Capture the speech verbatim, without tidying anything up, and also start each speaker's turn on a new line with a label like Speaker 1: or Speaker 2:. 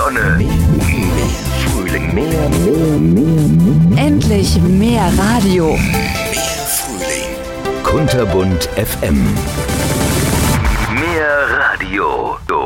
Speaker 1: Sonne, mehr Frühling, mehr, mehr, mehr, mehr.
Speaker 2: Endlich mehr Radio.
Speaker 1: Mehr Frühling. Kunterbunt F M. Mehr Radio.